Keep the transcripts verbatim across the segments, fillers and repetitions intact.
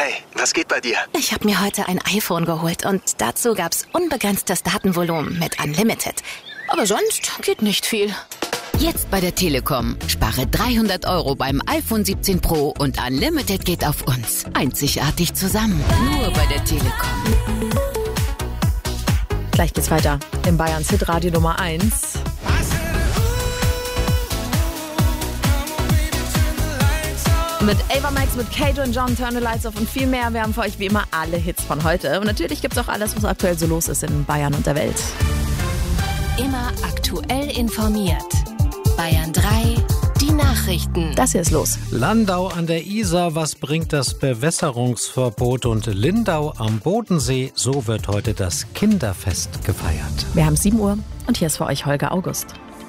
Hey, was geht bei dir? Ich habe mir heute ein iPhone geholt und dazu gab's unbegrenztes Datenvolumen mit Unlimited. Aber sonst geht nicht viel. Jetzt bei der Telekom. Spare dreihundert Euro beim iPhone siebzehn Pro und Unlimited geht auf uns. Einzigartig zusammen. Nur bei der Telekom. Gleich geht's weiter im Bayerns Hitradio Nummer eins. Mit Ava Max, mit Kato und John, Turn the Lights Off und viel mehr. Wir haben für euch wie immer alle Hits von heute. Und natürlich gibt's auch alles, was aktuell so los ist in Bayern und der Welt. Immer aktuell informiert. Bayern drei, die Nachrichten. Das hier ist los. Landau an der Isar, was bringt das Bewässerungsverbot? Und Lindau am Bodensee, so wird heute das Kinderfest gefeiert. Wir haben sieben Uhr und hier ist für euch Holger August.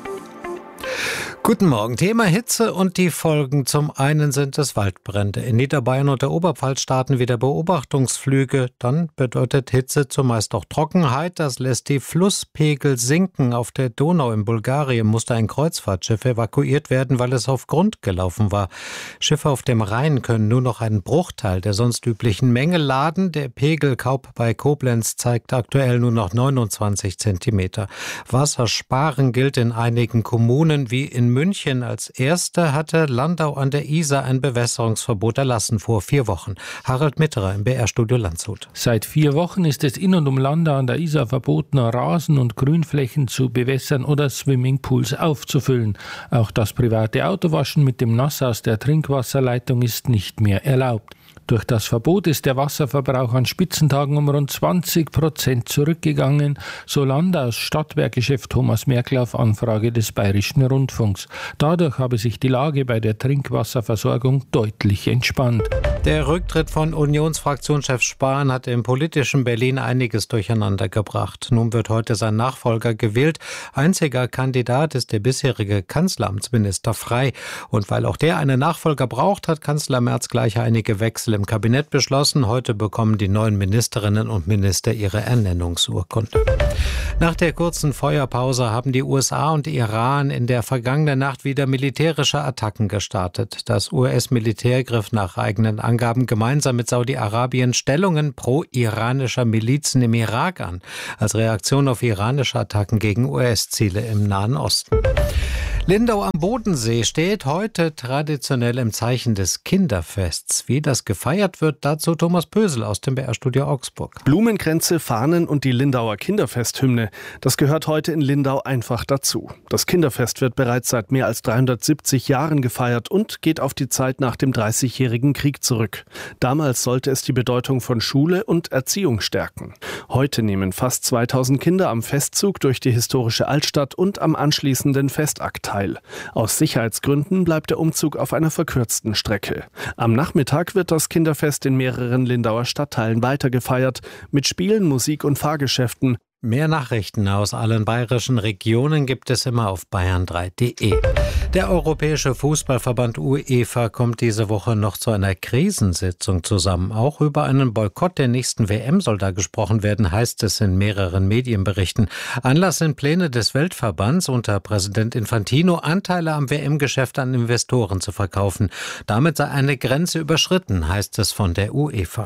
Guten Morgen. Thema Hitze und die Folgen. Zum einen sind es Waldbrände. In Niederbayern und der Oberpfalz starten wieder Beobachtungsflüge. Dann bedeutet Hitze zumeist auch Trockenheit. Das lässt die Flusspegel sinken. Auf der Donau in Bulgarien musste ein Kreuzfahrtschiff evakuiert werden, weil es auf Grund gelaufen war. Schiffe auf dem Rhein können nur noch einen Bruchteil der sonst üblichen Menge laden. Der Pegel Kaub bei Koblenz zeigt aktuell nur noch neunundzwanzig Zentimeter. Wassersparen gilt in einigen Kommunen wie in München. Als erste hatte Landau an der Isar ein Bewässerungsverbot erlassen vor vier Wochen. Harald Mitterer im B R-Studio Landshut. Seit vier Wochen ist es in und um Landau an der Isar verboten, Rasen und Grünflächen zu bewässern oder Swimmingpools aufzufüllen. Auch das private Autowaschen mit dem Nass aus der Trinkwasserleitung ist nicht mehr erlaubt. Durch das Verbot ist der Wasserverbrauch an Spitzentagen um rund zwanzig Prozent zurückgegangen, so Landaus Stadtwerkechef Thomas Merkel auf Anfrage des Bayerischen Rundfunks. Dadurch habe sich die Lage bei der Trinkwasserversorgung deutlich entspannt. Der Rücktritt von Unionsfraktionschef Spahn hat im politischen Berlin einiges durcheinander gebracht. Nun wird heute sein Nachfolger gewählt. Einziger Kandidat ist der bisherige Kanzleramtsminister Frey. Und weil auch der einen Nachfolger braucht, hat Kanzler Merz gleich einige Wechsel im Kabinett beschlossen. Heute bekommen die neuen Ministerinnen und Minister ihre Ernennungsurkunde. Nach der kurzen Feuerpause haben die U S A und Iran in der vergangenen Nacht wieder militärische Attacken gestartet. Das U S-Militär griff nach eigenen Angaben gemeinsam mit Saudi-Arabien Stellungen pro-iranischer Milizen im Irak an, als Reaktion auf iranische Attacken gegen U S-Ziele im Nahen Osten. Lindau am Bodensee steht heute traditionell im Zeichen des Kinderfests. Wie das gefeiert wird, dazu Thomas Pösel aus dem B R-Studio Augsburg. Blumenkränze, Fahnen und die Lindauer Kinderfesthymne, das gehört heute in Lindau einfach dazu. Das Kinderfest wird bereits seit mehr als dreihundertsiebzig Jahren gefeiert und geht auf die Zeit nach dem Dreißigjährigen Krieg zurück. Damals sollte es die Bedeutung von Schule und Erziehung stärken. Heute nehmen fast zweitausend Kinder am Festzug durch die historische Altstadt und am anschließenden Festakt teil. Aus Sicherheitsgründen bleibt der Umzug auf einer verkürzten Strecke. Am Nachmittag wird das Kinderfest in mehreren Lindauer Stadtteilen weitergefeiert, mit Spielen, Musik und Fahrgeschäften. Mehr Nachrichten aus allen bayerischen Regionen gibt es immer auf bayern drei punkt de. Der Europäische Fußballverband UEFA kommt diese Woche noch zu einer Krisensitzung zusammen. Auch über einen Boykott der nächsten W M soll da gesprochen werden, heißt es in mehreren Medienberichten. Anlass sind Pläne des Weltverbands unter Präsident Infantino, Anteile am W M-Geschäft an Investoren zu verkaufen. Damit sei eine Grenze überschritten, heißt es von der UEFA.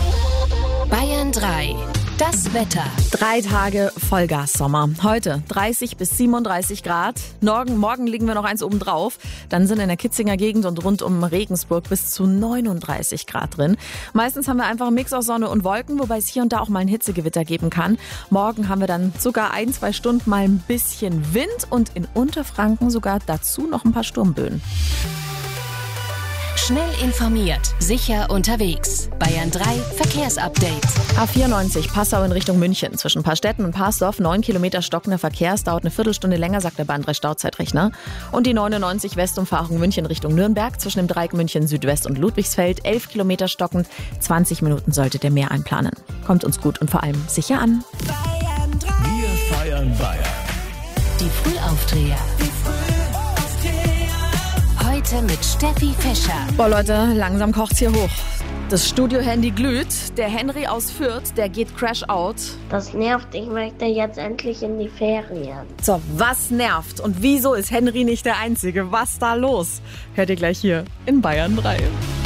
Bayern drei. Das Wetter. Drei Tage Vollgas-Sommer. Heute dreißig bis siebenunddreißig Grad. Morgen, morgen liegen wir noch eins oben drauf. Dann sind in der Kitzinger Gegend und rund um Regensburg bis zu neununddreißig Grad drin. Meistens haben wir einfach einen Mix aus Sonne und Wolken, wobei es hier und da auch mal ein Hitzegewitter geben kann. Morgen haben wir dann sogar ein, zwei Stunden mal ein bisschen Wind und in Unterfranken sogar dazu noch ein paar Sturmböen. Schnell informiert, sicher unterwegs. Bayern drei Verkehrsupdate. A vierundneunzig Passau in Richtung München. Zwischen Paarstetten und Parsdorf neun Kilometer stockender Verkehr. Es dauert eine Viertelstunde länger, sagt der Bahn-drei-Stauzeitrechner. Und die neunundneunzig Westumfahrung München Richtung Nürnberg. Zwischen dem Dreieck München Südwest und Ludwigsfeld. elf Kilometer stockend. zwanzig Minuten solltet ihr mehr einplanen. Kommt uns gut und vor allem sicher an. Bayern drei. Wir feiern Bayern. Die Frühaufdreher. Heute mit Steffi Fischer. Boah Leute, langsam kocht's hier hoch. Das Studio-Handy glüht. Der Henry aus Fürth, der geht Crash out. Das nervt, ich möchte jetzt endlich in die Ferien. So, was nervt? Und wieso ist Henry nicht der Einzige? Was da los? Hört ihr gleich hier in Bayern drei.